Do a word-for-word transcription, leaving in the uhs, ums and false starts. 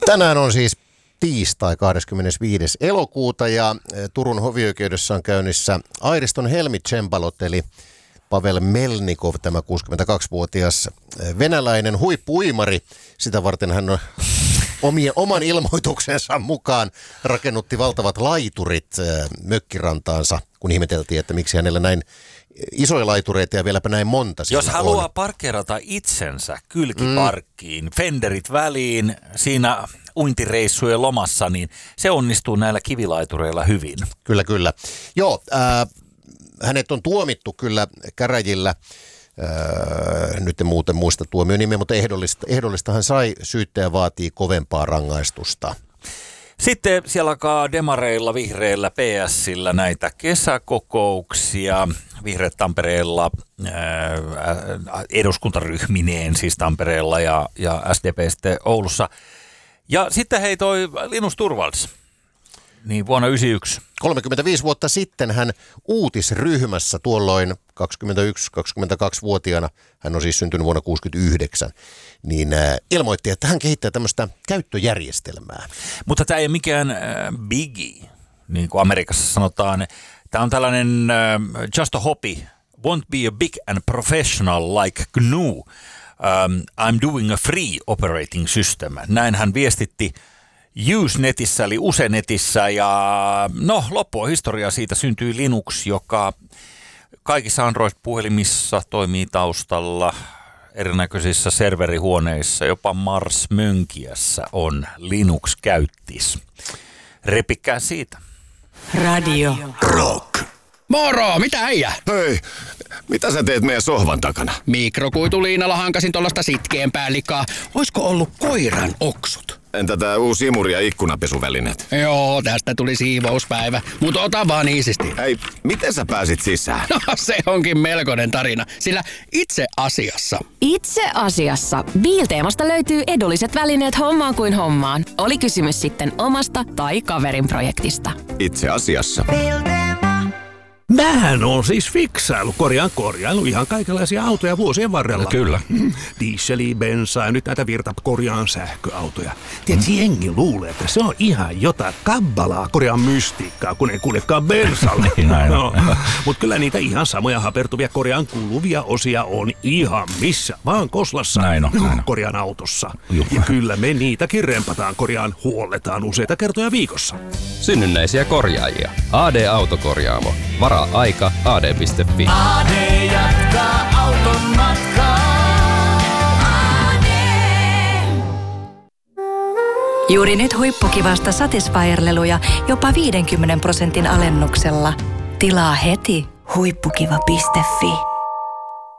Tänään on siis tiistai kahdeskymmenesviides elokuuta ja Turun hovioikeudessa on käynnissä Airiston Helmi Cembalot eli Pavel Melnikov, tämä kuusikymmentäkaksivuotias venäläinen huippu-uimari. Sitä varten hän on omien, oman ilmoituksensa mukaan rakennutti valtavat laiturit mökkirantaansa, kun ihmeteltiin, että miksi hänellä näin isoja laitureita ja vieläpä näin monta. Jos haluaa on. parkkeerata itsensä kylkiparkkiin, mm. fenderit väliin siinä uintireissujen lomassa, niin se onnistuu näillä kivilaitureilla hyvin. Kyllä, kyllä. Joo, äh, hänet on tuomittu kyllä käräjillä. Äh, nyt en muuten muista tuomionimeä, mutta ehdollista, ehdollista hän sai. Syyttäjä vaatii kovempaa rangaistusta. Sitten siellä alkaa demareilla, vihreillä, P S:llä näitä kesäkokouksia. Vihreät Tampereella, ää, eduskuntaryhmineen siis Tampereella ja, ja S D P sitten Oulussa. Ja sitten hei toi Linus Torvalds, niin vuonna yhdeksänkymmentäyksi. kolmekymmentäviisi vuotta sitten hän uutisryhmässä tuolloin kaksikymmentäyksi-kaksikymmentäkaksivuotiaana, hän on siis syntynyt vuonna kuusikymmentäyhdeksän, niin äh, ilmoitti, että hän kehittää tämmöistä käyttöjärjestelmää. Mutta tämä ei ole mikään äh, biggie, niin kuin Amerikassa sanotaan. Tämä on tällainen äh, just a hobby, won't be a big and professional like G N U. Um, I'm doing a free operating system. Näin hän viestitti Usenetissä eli Usenetissä ja no loppu on historia. Siitä syntyi Linux, joka kaikissa Android-puhelimissa toimii taustalla, erinäköisissä serverihuoneissa, jopa Mars-Mönkiässä on Linux-käyttis. Repikää siitä. Radio Rock. Moro, mitä äijä? Hei, mitä sä teet meidän sohvan takana? Mikrokuituliinalla hankasin tuollaista sitkeämpää likaa. Oisko ollut koiran oksut? Entä tää uusi imuri ja ikkunapesuvälineet? Joo, tästä tuli siivouspäivä, mutta ota vaan iisisti. Hei, miten sä pääsit sisään? No se onkin melkoinen tarina, sillä itse asiassa. Itse asiassa Biilteemasta löytyy edulliset välineet hommaan kuin hommaan. Oli kysymys sitten omasta tai kaverin projektista. Itse asiassa. Mähän on siis fiksailu, korjaan korjailu ihan kaikenlaisia autoja vuosien varrella. Kyllä. Dieseliä, bensaa ja nyt näitä virta korjaan sähköautoja. Tiedätkö, jengi luulee, että se on ihan jotain kabbalaa korjaan mystiikkaa, kun ei kuljekaan bensalla. No, mutta kyllä niitä ihan samoja hapertuvia korjaan kuuluvia osia on ihan missä vaan Koslassa. Näin on, näin on. Korjaan autossa. Juh. Ja kyllä me niitäkin rempataan korjaan, huolletaan useita kertoja viikossa. Synnynnäisiä korjaajia. A D-autokorjaamo. Varaa aika a d piste f i. A D jatkaa auton matkaa. A D. Juuri nyt huippukivasta Satisfyer-leluja jopa viidenkymmenen prosentin alennuksella. Tilaa heti huippukiva piste fi.